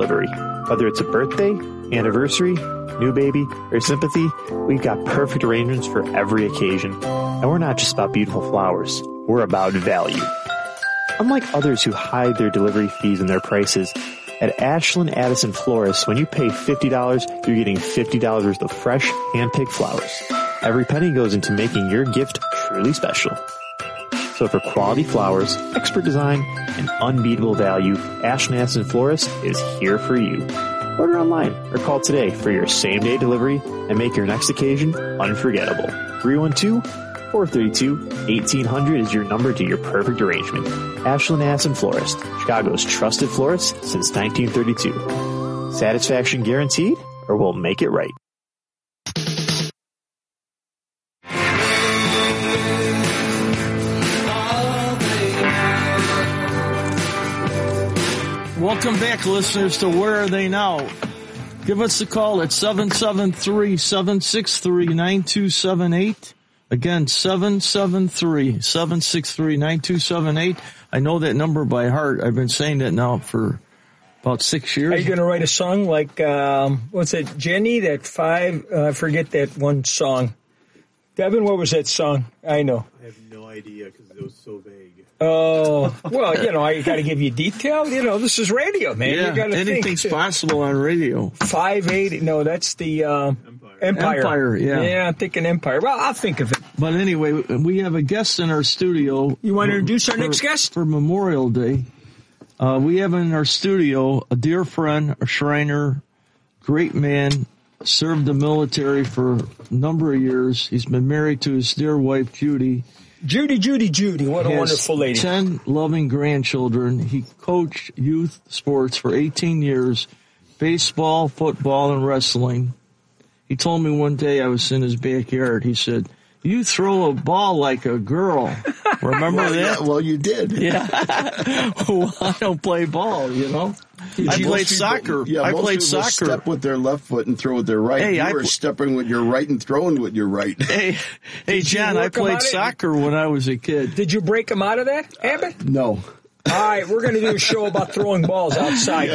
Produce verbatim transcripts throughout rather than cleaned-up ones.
delivery. Whether it's a birthday, anniversary, new baby, or sympathy, we've got perfect arrangements for every occasion. And we're not just about beautiful flowers. We're about value. Unlike others who hide their delivery fees and their prices, at Ashland Addison Florists, when you pay fifty dollars, you're getting fifty dollars worth of fresh, hand-picked flowers. Every penny goes into making your gift truly special. So for quality flowers, expert design, and unbeatable value, Ashland Addison Florist is here for you. Order online or call today for your same-day delivery and make your next occasion unforgettable. three one two, four three two, eighteen hundred is your number to your perfect arrangement. Ashland Addison Florist, Chicago's trusted florist since nineteen thirty-two. Satisfaction guaranteed, or we'll make it right. Welcome back, listeners, to Where Are They Now? Give us a call at seven seven three, seven six three, nine two seven eight. Again, seven seven three, seven six three, nine two seven eight. I know that number by heart. I've been saying that now for about six years. Are you going to write a song like, um, what's it, Jenny, that five, uh, I forget that one song. Devin, what was that song? I know. I have no idea because it was so vague. Oh, well, you know, I got to give you detail. You know, this is radio, man. Yeah, you gotta anything's think. possible on radio. five eighty, no, that's the uh, Empire. Empire. Empire, yeah. Yeah, I'm thinking Empire. Well, I'll think of it. But anyway, we have a guest in our studio. You want to introduce our for, next guest? For Memorial Day. Uh, we have in our studio a dear friend, a Shriner, great man, served the military for a number of years. He's been married to his dear wife, Judy. Judy, Judy, Judy. What a Has wonderful lady. ten loving grandchildren. He coached youth sports for eighteen years, baseball, football, and wrestling. He told me one day I was in his backyard. He said, "You throw a ball like a girl." Remember well, that? Yeah, well, you did. Yeah. Well, I don't play ball, you know. Yeah, I played people, soccer. Yeah, I most played people soccer. Step with their left foot and throw with their right. Hey, you I were pl- stepping with your right and throwing with your right. Hey, hey, John, I played soccer when I was a kid. Did you break him out of that habit? Uh, no. All right, we're going to do a show about throwing balls outside,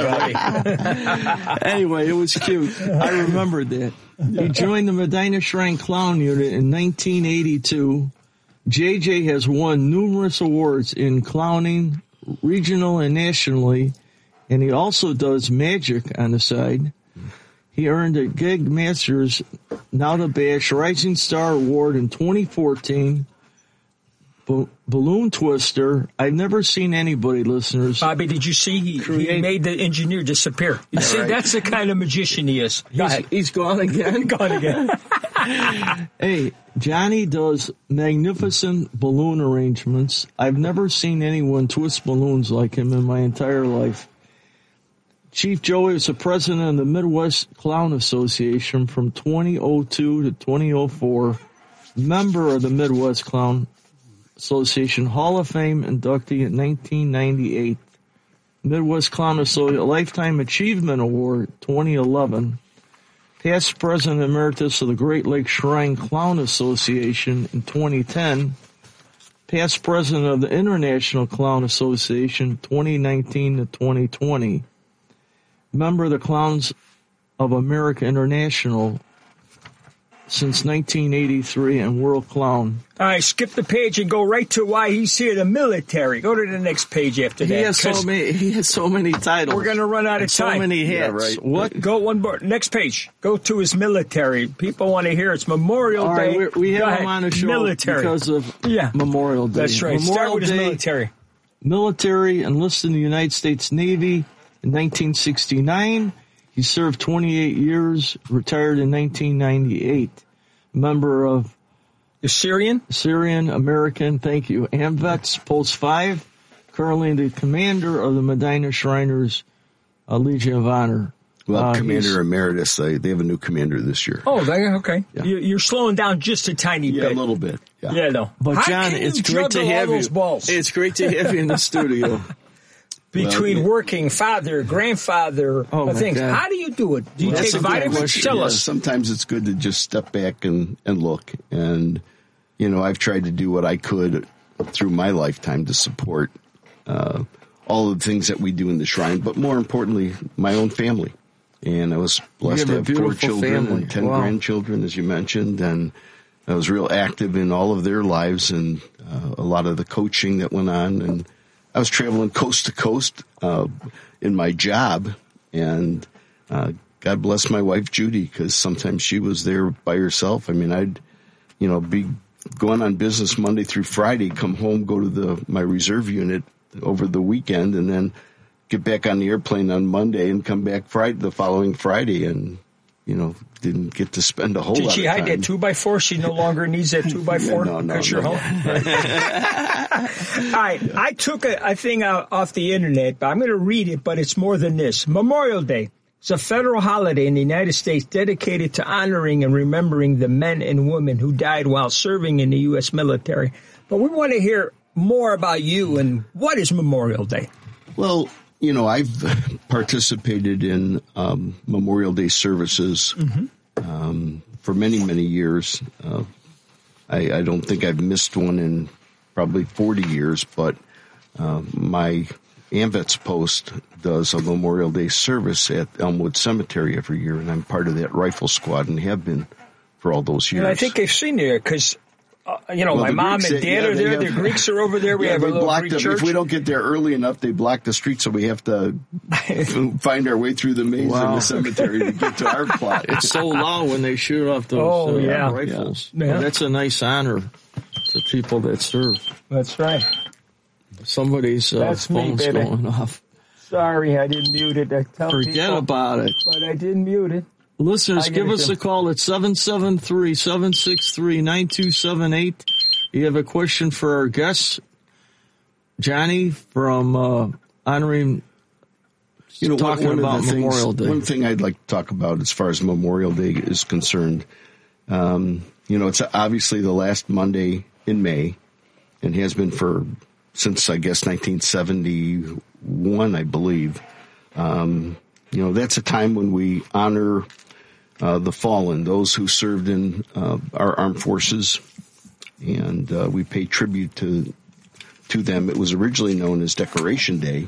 buddy. Anyway, it was cute. I remembered that. He joined the Medina Shrine Clown Unit in nineteen eighty-two. J J has won numerous awards in clowning, regional and nationally, and he also does magic on the side. He earned a Gig Masters Now to Bash Rising Star Award in twenty fourteen. Ba- Balloon Twister. I've never seen anybody, listeners. Bobby, did you see he, Create- he made the engineer disappear? You see, right. that's the kind of magician he is. Go He's, ahead. he's gone again. Gone again. Hey, Johnny does magnificent balloon arrangements. I've never seen anyone twist balloons like him in my entire life. Chief Joey was the president of the Midwest Clown Association from twenty oh two to twenty oh four, member of the Midwest Clown Association Hall of Fame inductee in nineteen ninety-eight, Midwest Clown Association Lifetime Achievement Award twenty eleven, past president emeritus of the Great Lakes Shrine Clown Association in twenty ten, past president of the International Clown Association twenty nineteen to twenty twenty, member of the Clowns of America International since nineteen eighty-three, and World Clown. All right, skip the page and go right to why he's here, the military. Go to the next page after He that. has so 'cause many. He has so many titles. We're going to run out of and so time. many hats. Yeah, right. What? Go one more. Next page. Go to his military. People want to hear it's Memorial All Day. right, we, we Go have ahead. him on the show military. because of Yeah. Memorial Day. That's right. Memorial Start with his Day, military. Military, enlisted in the United States Navy in nineteen sixty-nine. He served twenty-eight years, retired in nineteen ninety-eight. Member of The Syrian? Syrian American, thank you, AMVETS, Post five, currently the commander of the Medina Shriners uh, Legion of Honor. Well, Uh, he's- Commander Emeritus, they, they have a new commander this year. Oh, they- okay. Yeah. You, you're slowing down just a tiny yeah, bit. a little bit. Yeah. Yeah, no. But How John, can it's you great to juggle have all you. those balls? It's great to have you in the studio. Between Well, yeah. working, father, grandfather, Oh, my things. God. How do you do it? Do you Well, take that's a good vitamins? question. Tell Yeah, us. sometimes it's good to just step back and, and look. And, you know, I've tried to do what I could through my lifetime to support uh, all of the things that we do in the shrine, but more importantly, my own family. And I was blessed to You have have a four beautiful children family. and ten Wow. grandchildren, as you mentioned, and I was real active in all of their lives and uh, a lot of the coaching that went on. And I was traveling coast to coast uh, in my job, and uh, God bless my wife, Judy, because sometimes she was there by herself. I mean, I'd, you know, be going on business Monday through Friday, come home, go to the my reserve unit over the weekend, and then get back on the airplane on Monday and come back Friday the following Friday, and you know didn't get to spend a whole Did lot she of hide time. that two by four? She no longer needs that two by four No, no, because no, you're no. home. All right, I took a, a thing out off the internet, but I'm going to read it. But it's more than this. Memorial Day is a federal holiday in the United States dedicated to honoring and remembering the men and women who died while serving in the U S military. But we want to hear more about you and what is Memorial Day? Well, you know, I've participated in um, Memorial Day services um, for many, many years. Uh, I, I don't think I've missed one in probably forty years, but uh, my AMVETS post does a Memorial Day service at Elmwood Cemetery every year, and I'm part of that rifle squad and have been for all those years. And I think they've seen you because, uh, you know, Well, my the mom Greeks, and they- dad yeah, are they there. have- The Greeks are over there. We Yeah, have a they little block Greek them. church. If we don't get there early enough, they block the street, so we have to find our way through the maze Wow. in the cemetery to get to our plot. It's so loud when they shoot off those Oh, uh, yeah. rifles. Yeah. Well, that's a nice honor to people that serve. That's right. Somebody's uh, That's me, phone's baby. going off. Sorry, I didn't mute it. I tell Forget people, about it. but I didn't mute it. Listeners, I get give it, us Jim. a call at seven seven three, seven six three, nine two seven eight. You have a question for our guests. Johnny from uh, honoring, You know, talking one, one about of the Memorial things, Day. One thing I'd like to talk about as far as Memorial Day is concerned, um, you know, it's obviously the last Monday in May, and has been for since I guess nineteen seventy-one, I believe. Um, you know, that's a time when we honor uh, the fallen, those who served in uh, our armed forces, and uh, we pay tribute to to them. It was originally known as Decoration Day,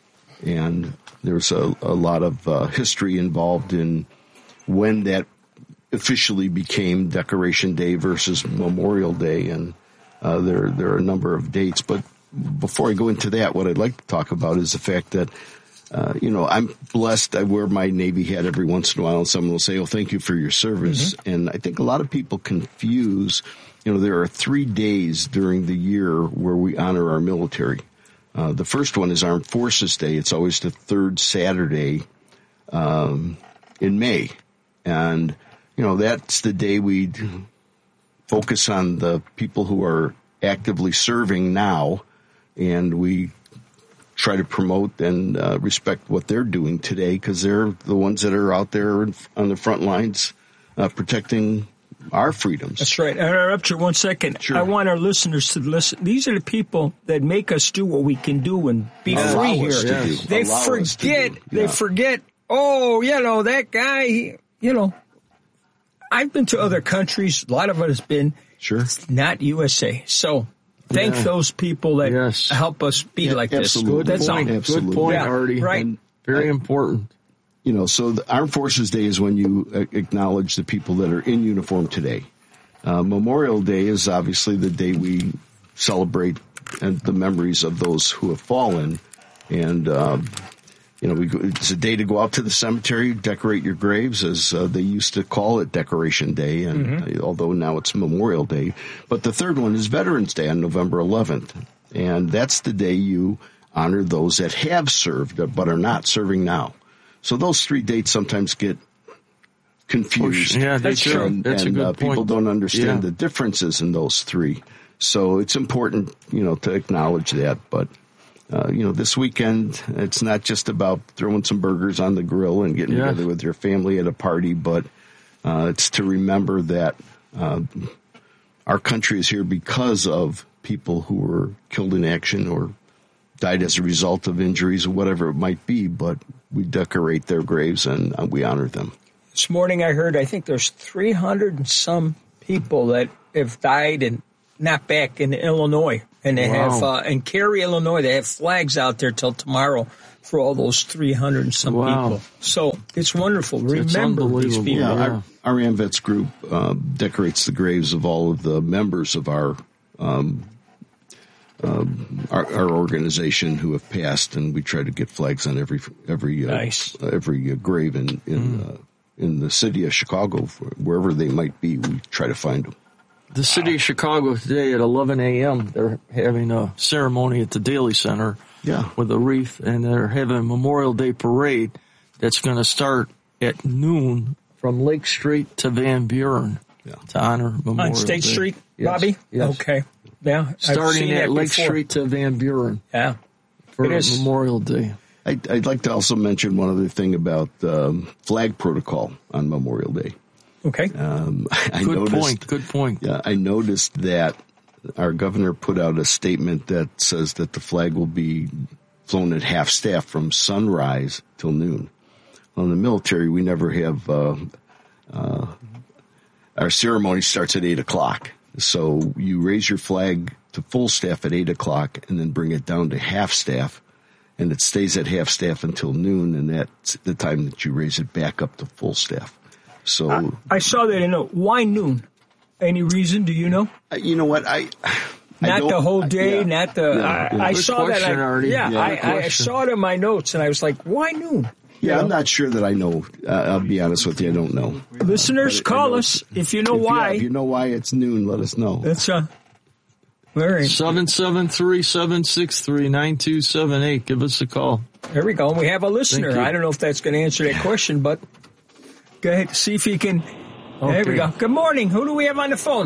and there's a, a lot of uh, history involved in when that officially became Decoration Day versus Memorial Day, and uh, there there are a number of dates. But before I go into that, what I'd like to talk about is the fact that uh, you know I'm blessed. I wear my Navy hat every once in a while, and someone will say, "Oh, thank you for your service." Mm-hmm. And I think a lot of people confuse. You know, there are three days during the year where we honor our military. Uh, the first one is Armed Forces Day. It's always the third Saturday um, in May. And, you know, that's the day we focus on the people who are actively serving now, and we try to promote and uh, respect what they're doing today because they're the ones that are out there on the front lines uh, protecting our freedoms. That's right. I interrupt you one second. Sure. I want our listeners to listen. These are the people that make us do what we can do and be Allow free us here. to do. They Allow us to forget. do. They Yeah. forget. Oh, you know that guy. He, you know, I've been to other countries. A lot of it has been. Sure. It's not U S A. So thank Yeah. those people that Yes. help us be Yeah, like this. absolutely. That's all. point. Absolutely. Good point, Yeah, Artie. right. And very I- important. You know, so the Armed Forces Day is when you uh, acknowledge the people that are in uniform today. Uh, Memorial Day is obviously the day we celebrate and the memories of those who have fallen. And, um, you know, we go, it's a day to go out to the cemetery, decorate your graves, as uh, they used to call it Decoration Day, and mm-hmm. uh, although now it's Memorial Day. But the third one is Veterans Day on November eleventh. And that's the day you honor those that have served but are not serving now. So those three dates sometimes get confused. Yeah, they That's do. true. And, That's and, a good uh, point. people don't understand Yeah. the differences in those three. So it's important, you know, to acknowledge that. But, uh, you know, this weekend, it's not just about throwing some burgers on the grill and getting Yeah. together with your family at a party, but uh, it's to remember that uh, our country is here because of people who were killed in action or died as a result of injuries or whatever it might be, but we decorate their graves and uh, we honor them. This morning I heard, I think there's three hundred and some people that have died and not back in Illinois And they Wow. have, uh, in Cary, Illinois, they have flags out there till tomorrow for all those three hundred and some Wow. people. So it's wonderful. It's Remember these unbelievable. people. Yeah, Yeah. our, our AMVETS group uh, decorates the graves of all of the members of our um, um, our, our organization who have passed, and we try to get flags on every every uh, Nice. every uh, grave in in, Mm. uh, in the city of Chicago, wherever they might be. We try to find them. The city of Chicago today at eleven a.m., they're having a ceremony at the Daly Center Yeah. with a wreath, and they're having a Memorial Day parade that's going to start at noon from Lake Street to Van Buren Yeah. to honor Memorial On State Day. Street, Yes. Bobby? Yes. Okay. Yeah. I've Starting seen at that Lake before. Street to Van Buren Yeah. for It is. Memorial Day. I'd, I'd like to also mention one other thing about um, flag protocol on Memorial Day. Okay. Um, I Good noticed, point. Good point. Yeah, I noticed that our governor put out a statement that says that the flag will be flown at half staff from sunrise till noon. Well, in the military, we never have uh, uh, our ceremony starts at eight o'clock. So you raise your flag to full staff at eight o'clock and then bring it down to half staff, and it stays at half staff until noon, and that's the time that you raise it back up to full staff. So I, I saw that in a, why noon? Any reason? Do you know? Uh, You know what? I, I Not don't- the whole day, yeah, not the. yeah, I, yeah. I Good saw that. question, I, Artie. yeah, Yeah, I, good I question. saw it in my notes, and I was like, "Why noon?" Yeah, You I'm know? not sure that I know. Uh, I'll be honest with you, I don't know. Listeners, But I call know- us if you know If you- why. if you know why it's noon, let us know. That's uh, all right. seven seven three, seven six three, nine two seven eight. Give us a call. There we go. And we have a listener. Thank you. I don't know if that's going to answer that question, but go ahead. See if he can. There we Okay. go. Good morning. Who do we have on the phone?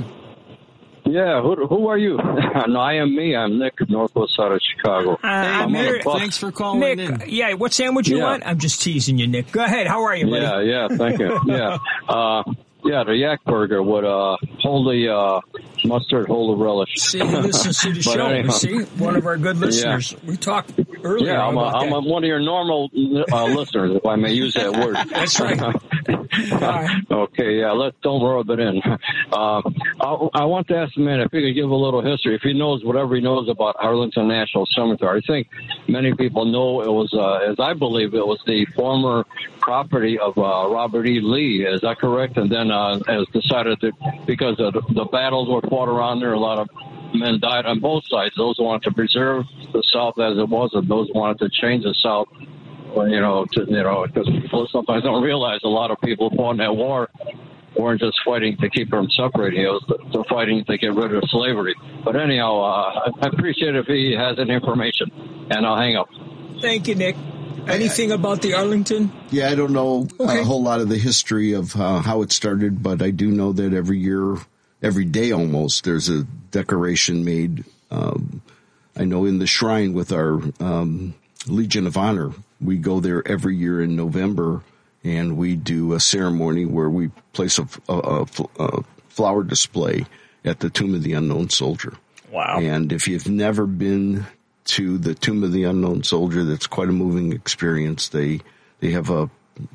Yeah, who, who are you? No, I am me. I'm Nick, northwest side of Chicago. Uh, I'm on a here. bus. Thanks for calling Nick, in. yeah, what sandwich you Yeah. want? I'm just teasing you, Nick. Go ahead. How are you, buddy? Yeah, yeah, thank you. Yeah, uh, yeah, the yak burger would uh, hold the uh, mustard, hold the relish. See, he listens to the But show. anyhow. See, one of our good listeners. We talked earlier Yeah, I'm, a, about I'm that. a, one of your normal uh, listeners, if I may use that word. That's right. All right. Okay, yeah, let's don't rub it in. Uh, I, I want to ask the man if he could give a little history, if he knows whatever he knows about Arlington National Cemetery. I think many people know it was, uh, as I believe, it was the former property of uh, Robert E. Lee. Is that correct? And then uh, has decided that because of the, the battles were fought around there, a lot of men died on both sides. Those wanted to preserve the South as it was, and those wanted to change the South. Well, you know, to, you know, because people sometimes don't realize a lot of people who fought in that war weren't just fighting to keep them separated. It was they're fighting to get rid of slavery. But anyhow, uh, I appreciate if he has any information, and I'll hang up. Thank you, Nick. Anything about the Arlington? Yeah, I don't know Okay. a whole lot of the history of uh, how it started, but I do know that every year, every day almost, there's a decoration made. Um, I know in the shrine with our um, Legion of Honor, we go there every year in November, and we do a ceremony where we place a, a, a flower display at the Tomb of the Unknown Soldier. Wow. And if you've never been to the Tomb of the Unknown Soldier, that's quite a moving experience. They they have a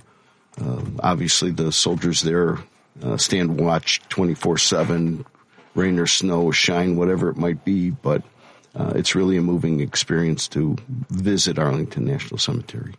uh, obviously the soldiers there uh, stand watch twenty-four seven, rain or snow, shine, whatever it might be. But uh, it's really a moving experience to visit Arlington National Cemetery.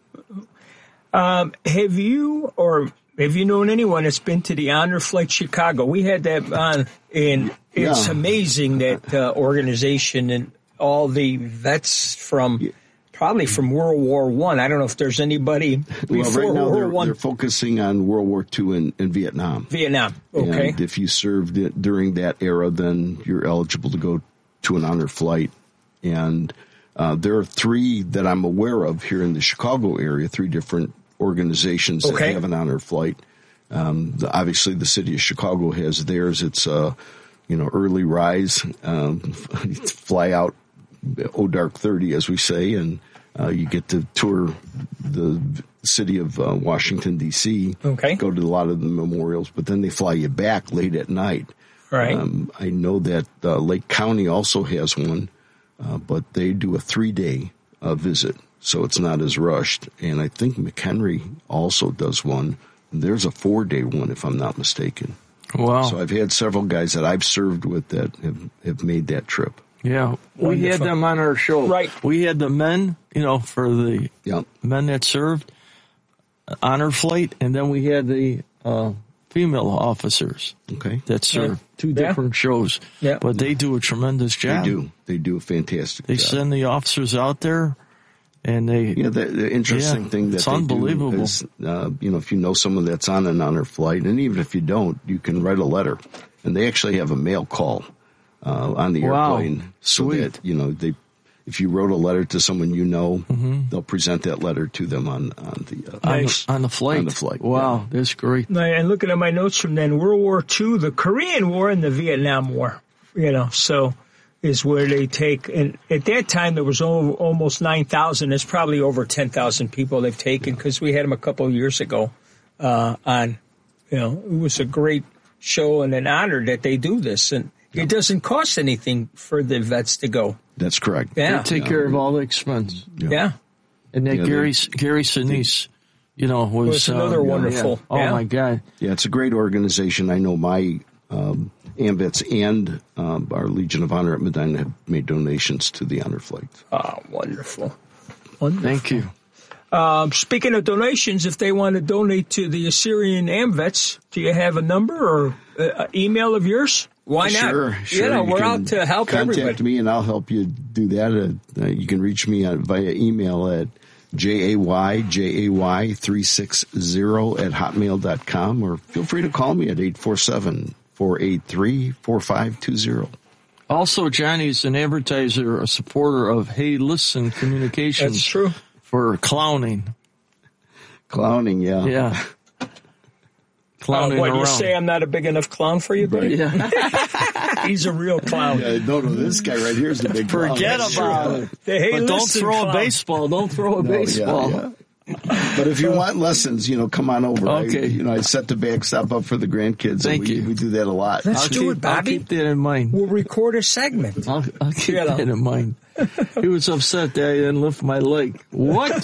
Um, have you or have you known anyone that's been to the Honor Flight Chicago? We had that on, and it's Yeah. amazing that uh, organization and all the vets from probably from World War One. I. I don't know if there's anybody before well, right now World they're, War One. they're focusing on World War Two and, and Vietnam. Vietnam. Okay. And if you served it during that era, then you're eligible to go to an honor flight. And uh, there are three that I'm aware of here in the Chicago area, three different organizations that Okay. have an honor flight. Um, the, obviously, the city of Chicago has theirs. It's uh, you know, early rise, um, fly out, oh dark thirty, as we say, and uh, you get to tour the city of uh, Washington, D C, Okay. go to a lot of the memorials, but then they fly you back late at night. Right. Um, I know that uh, Lake County also has one, uh, but they do a three-day uh, visit, so it's not as rushed. And I think McHenry also does one. There's a four-day one, if I'm not mistaken. Wow. So I've had several guys that I've served with that have, have made that trip. Yeah, we Wonderful. had them on our show. Right. We had the men, you know, for the Yep. men that served, honor flight, and then we had the uh, female officers Okay. that served. Two Yeah. different shows. Yeah. But they do a tremendous They job. do. They do a fantastic They job. send the officers out there, and they... Yeah, the, the interesting Yeah, thing that it's they unbelievable. do is, uh, you know, if you know someone that's on an honor flight, and even if you don't, you can write a letter, and they actually have a mail call uh, on the Wow. airplane, so Sweet. that you know they. If you wrote a letter to someone you know, Mm-hmm. they'll present that letter to them on on the. Uh, on, Nice. the, on the flight. On the flight, Wow, that's great. Now, and looking at my notes from then, World War Two, the Korean War, and the Vietnam War, you know, so is where they take, and at that time there was o- almost nine thousand. There's probably over ten thousand people they've taken because we had them a couple of years ago uh, on, you know, it was a great show and an honor that they do this. And it doesn't cost anything for the vets to go. That's correct. Yeah. They take care of all the expense. Yeah. And that Yeah, Gary they- Gary Sinise, you know, was, Was another uh, wonderful, yeah. Oh yeah. my God! Yeah, it's a great organization. I know my um, AMVETS and um, our Legion of Honor at Medina have made donations to the honor flight. Oh, wonderful. Wonderful. Thank you. Um, speaking of donations, if they want to donate to the Assyrian AMVETS, do you have a number or uh, email of yours? Why not? Sure, sure. You know, we're can out to help contact everybody. me, and I'll help you do that. Uh, uh, you can reach me uh, via email at J A Y J A Y three six zero at hotmail dot com, or feel free to call me at eight four seven, four eight three, four five two zero. Also, Johnny's an advertiser, a supporter of Hey Listen Communications. That's true. For clowning. Clowning, yeah. Yeah. Uh, Clowning what, around. you say I'm not a big enough clown for you, buddy? Yeah. He's a real clown. Yeah, no, no, this guy right here is the big clown. Forget That's about true. it. The Hey But don't Listen throw a clown. baseball. Don't throw a No, yeah, baseball. yeah. But if you want lessons, you know, come on over. Okay. I, you know, I set the backstop up for the grandkids. Thank and we, you. we do that a lot. Let's I'll do keep, it, Bobby. I'll keep that in mind. We'll record a segment. I'll, I'll keep You know. that in mind. He was upset that I didn't lift my leg. What?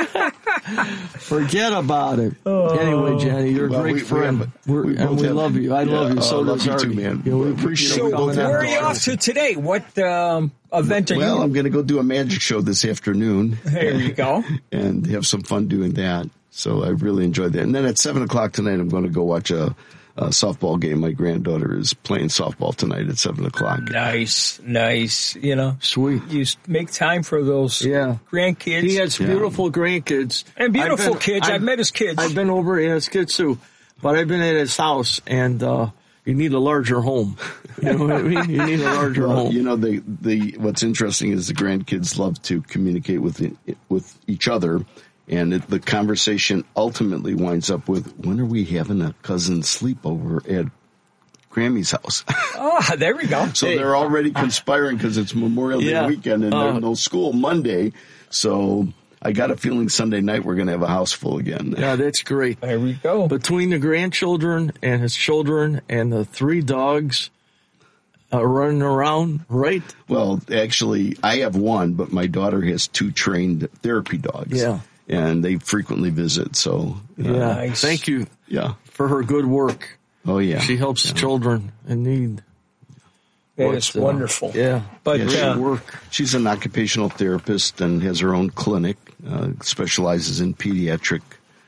Forget about it. Anyway, Johnny, you're a Well, great we- we friend. have- We're, we and both we have- love you. I yeah, love you. So uh, love does you too, Artie. man. You know, we We- appreciate you know, you we coming both have on. Where are you our- off to today? What um, event are Well, you? I'm going to go do a magic show this afternoon. There you go. And have some fun doing that. So I really enjoyed that. And then at seven o'clock tonight, I'm going to go watch a, a softball game. My granddaughter is playing softball tonight at seven o'clock. Nice, nice. You know, Sweet. you s- make time for those Yeah. grandkids. He has Yeah. beautiful grandkids. And beautiful I've been- kids. I've met his kids. I've been over at his kids too, but I've been at his house, and uh, you need a larger home. You know what I mean? You need a larger Well, home. you know, the, the, what's interesting is the grandkids love to communicate with, the, with each other. And it, the conversation ultimately winds up with, when are we having a cousin sleepover at Grammy's house? Oh, there we go. So Hey. they're already conspiring because it's Memorial Day Yeah. weekend and Uh, there's no school Monday. So I got a feeling Sunday night we're going to have a house full again. Yeah, that's great. There we go. Between the grandchildren and his children and the three dogs uh, running around, right? Well, actually, I have one, but my daughter has two trained therapy dogs. Yeah. And they frequently visit. So, uh, Yeah. Nice. Thank you yeah. for her good work. Oh, yeah. She helps Yeah. children in need. That But, is uh, wonderful. Yeah. But Yeah, Great she- uh, work. She's an occupational therapist and has her own clinic, uh, specializes in pediatric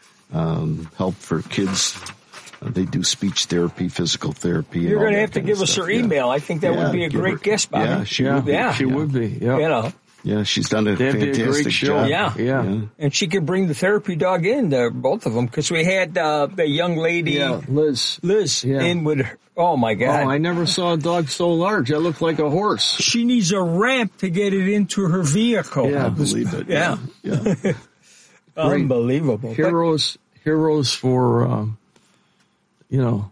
um, help for kids. Uh, they do speech therapy, physical therapy. and you're all going to that have to kind give of us stuff, her yeah. email. I think that Yeah, would be a give great her- guest, Bobby. Yeah, she Yeah, would be. Yeah. she would be. Yeah. You know, Yeah, she's done a That'd be a fantastic great show. job. Yeah. Yeah. and she could bring the therapy dog in, the, both of them, because we had uh, the young lady, Yeah, Liz. Liz, Yeah. in with her. Oh, my God. Oh, I never saw a dog so large. I looked like a horse. She needs a ramp to get it into her vehicle. Yeah. I believe it. Yeah. Yeah. Unbelievable. But- Heroes, heroes for, um, you know,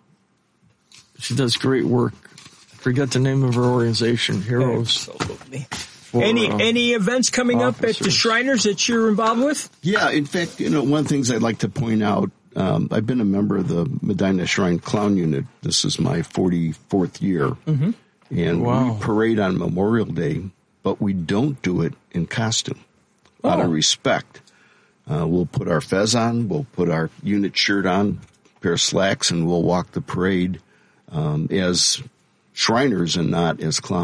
she does great work. I forget the name of her organization. Heroes. Absolutely. For, Any uh, any events coming up at the officers. Shriners that you're involved with? Yeah, in fact, you know, one of the things I'd like to point out, um, I've been a member of the Medina Shrine Clown Unit. This is my forty-fourth year. Mm-hmm. And Wow. we parade on Memorial Day, but we don't do it in costume. Out Oh. of respect. Uh, we'll put our fez on, we'll put our unit shirt on, pair of slacks, and we'll walk the parade um, as Shriners and not as clowns.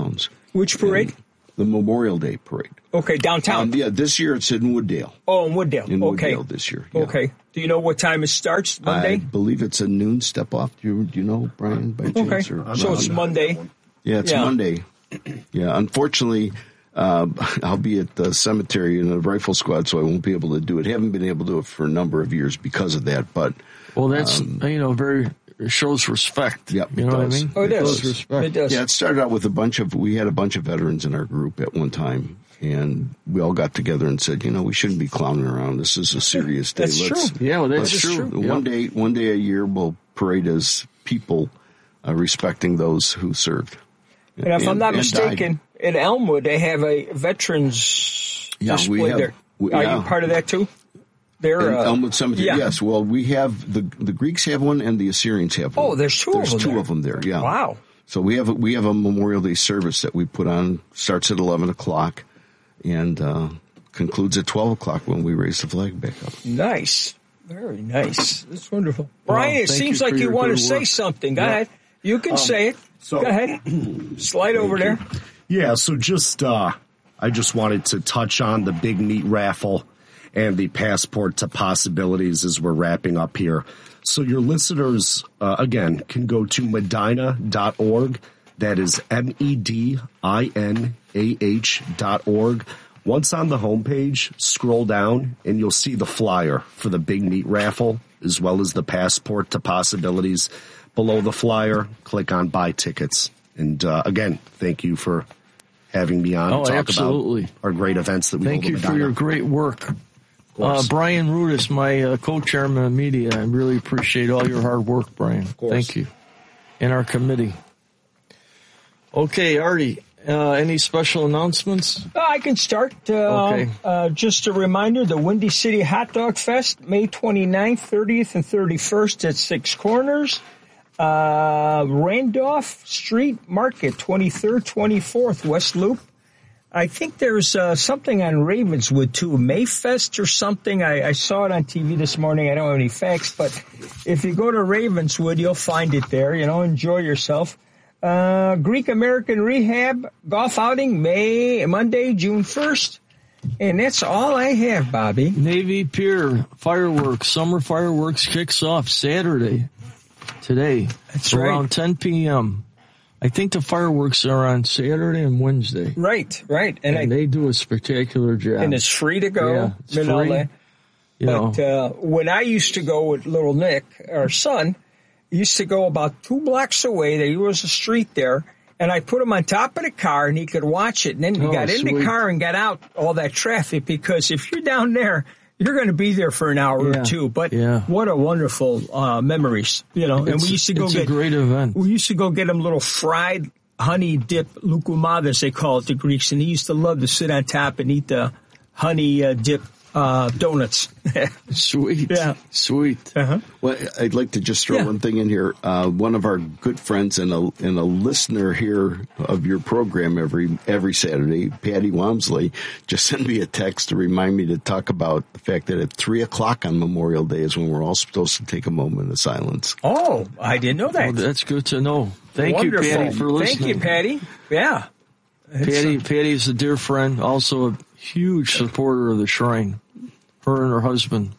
Which parade? And the Memorial Day parade. Okay, downtown. Um, yeah, this year it's in Wooddale. Oh, in Wooddale. In okay. Wooddale this year. Yeah. Okay. Do you know what time it starts? Monday? I believe it's a noon step off. Do you, do you know, Brian, by chance? Okay. Or, So it's um, Monday. Yeah, it's Yeah. Monday. Yeah, unfortunately, uh, I'll be at the cemetery in a rifle squad, so I won't be able to do it. Haven't been able to do it for a number of years because of that. But Well, that's, you know, very, it shows respect. Yep, You it know what I does. mean? Oh, it It does. shows respect. It does. yeah, it started out with a bunch of we had a bunch of veterans in our group at one time, and we all got together and said, you know, we shouldn't be clowning around. This is a serious day. That's Let's, true. Yeah, well, that's let's- true. One Yep. day, one day a year, we'll parade as people uh, respecting those who served. And if I'm not and died. mistaken, in Elmwood, they have a veterans Yeah, we display have- there. we- Are yeah. you part of that too? They're, In uh, Elmwood Cemetery, yeah. yes. Well, we have the the Greeks have one and the Assyrians have one. Oh, there's two of There's them two there. of them there. Yeah. Wow. So we have a, we have a Memorial Day service that we put on. Starts at eleven o'clock, and uh, concludes at twelve o'clock when we raise the flag back up. Nice. Very nice. That's wonderful. Brian, Well, it thank seems you like for you your want to good say work. something. Go Yeah. ahead. You can say it. so- Go ahead. Slide over there. Yeah, so just uh, I just wanted to touch on the Big Meat Raffle and the Passport to Possibilities as we're wrapping up here. So your listeners, uh, again, can go to medina dot org. That is M E D I N A H dot org. Once on the homepage, scroll down and you'll see the flyer for the Big Meat Raffle as well as the Passport to Possibilities. Below the flyer, click on Buy Tickets. And uh, again, thank you for having me on Oh, to talk absolutely. about our great events that we Thank hold you in for Medina. your great work. Uh, course. Brian Rudis, my uh, co-chairman of media, I really appreciate all your hard work, Brian. course. Thank you. And our committee. Okay, Artie, uh, any special announcements? Uh, I can start. Uh, Okay. uh, just a reminder, the Windy City Hot Dog Fest, May twenty-ninth, thirtieth, and thirty-first at Six Corners. Uh, Randolph Street Market, twenty-third, twenty-fourth, West Loop. I think there's uh, something on Ravenswood, too, Mayfest or something. I, I saw it on T V this morning. I don't have any facts, but if you go to Ravenswood, you'll find it there. You know, enjoy yourself. Uh, Greek American Rehab golf outing, May, Monday, June first. And that's all I have, Bobby. Navy Pier fireworks, summer fireworks kicks off Saturday, today, That's around right. ten p.m. I think the fireworks are on Saturday and Wednesday. Right, right. And, And I, they do a spectacular job. and it's free to go. Yeah, it's and all free. that. you know, But uh, when I used to go with little Nick, our son, used to go about two blocks away. There was a street there, and I put him on top of the car, and he could watch it. And then he Oh, got in the sweet. car and got out all that traffic, because if you're down there, you're going to be there for an hour Yeah, or two. But yeah. what a wonderful uh, memories, you know. And It's- we used to go it's get a great event. We used to go get him little fried honey dip lukumadas, they call it, the Greeks, and he used to love to sit on top and eat the honey uh, dip uh, donuts. Sweet. Yeah. Sweet. uh-huh. Well, I'd like to just throw Yeah. one thing in here. Uh, one of our good friends and a and a listener here of your program every every Saturday, Patty Wamsley, just sent me a text to remind me to talk about the fact that at three o'clock on Memorial Day is when we're all supposed to take a moment of silence. Oh, I didn't know that. Well, that's good to know. Thank Wonderful. you, Patty, for listening. Thank you, Patty. Yeah. Patty, Patty's a dear friend, also a huge supporter of the shrine. Her and her husband,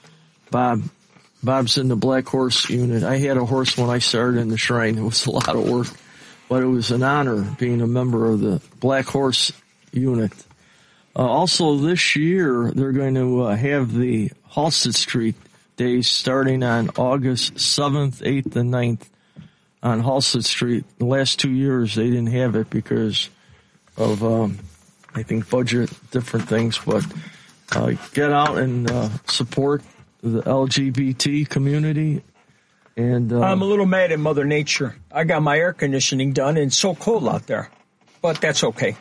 Bob. Bob's in the Black Horse unit. I had a horse when I started in the shrine. It was a lot of work, but it was an honor being a member of the Black Horse unit. Uh, also, this year, they're going to uh, have the Halsted Street Days starting on August seventh, eighth, and ninth on Halsted Street. The last two years, they didn't have it because of, um, I think, budget, different things. But uh, get out and uh, support the L G B T community. And uh, I'm a little mad at Mother Nature. I got my air conditioning done, and it's so cold out there. But that's okay.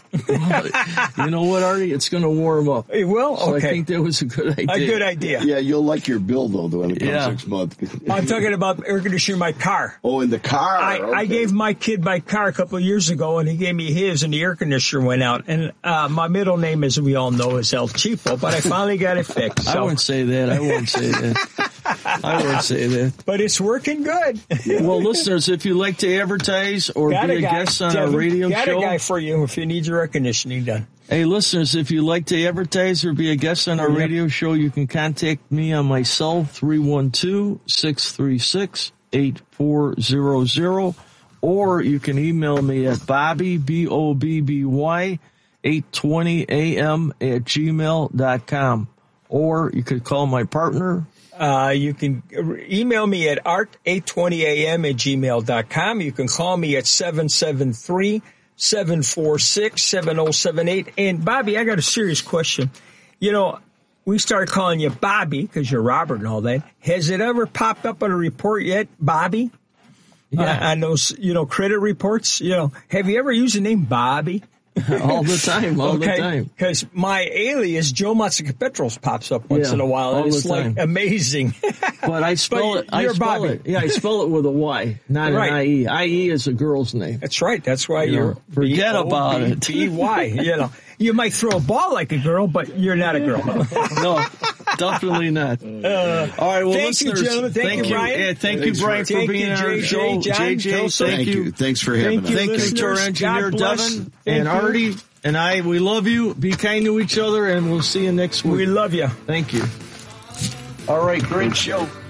you know what, Artie? It's going to warm up. It will? So Okay. I think that was a good idea. A good idea. Yeah, you'll like your bill though when it comes Yeah. next month. I'm talking about air conditioning my car. Oh, in the car. I, okay. I gave my kid my car a couple of years ago, and he gave me his, and the air conditioner went out. And uh, my middle name, as we all know, is El Cheapo, but I finally got it fixed. I So. wouldn't say that. I wouldn't say that. I would say that. But it's working good. Well, listeners, if you'd like to advertise or Got be a a guy. guest on Devin, our radio got show. a guy for you if you need your air conditioning done. Hey, listeners, if you'd like to advertise or be a guest on our Yep. radio show, you can contact me on my cell, three one two, six three six, eight four zero zero, or you can email me at Bobby, B O B B Y, eight twenty A M at gmail dot com. Or you could call my partner. Uh, you can email me at art eight twenty A M at gmail dot com. You can call me at seven seven three, seven four six, seven oh seven eight. And Bobby, I got a serious question. You know, we started calling you Bobby because you're Robert and all that. Has it ever popped up on a report yet, Bobby? Yeah. Uh, on those, you know, credit reports? You know, have you ever used the name Bobby? All the time, all okay, the time. because my alias, Joe Matsika-Petros, pops up once Yeah, in a while, and all it's the like time. amazing. But I spell But it. I you're spell Bobby. it. Yeah, I spell it with a Y, not Right. an I E. I E is a girl's name. That's right. That's why You you're know, forget about it. B Y. You know, you might throw a ball like a girl, but you're not a girl. No, definitely not. All right, well, thank you, listeners, gentlemen. Thank you, Brian. Yeah, thank Thanks you, Brian, for- for Thank being you, on our J J, show. John, J J, Joseph. thank Thank you. you. Thanks for having Thank us. you, Thank you to our listeners. engineer, God bless. Devin, Thank and you. Artie, and I. We love you. Be kind to each other, and we'll see you next week. We love you. Thank you. All right, great show.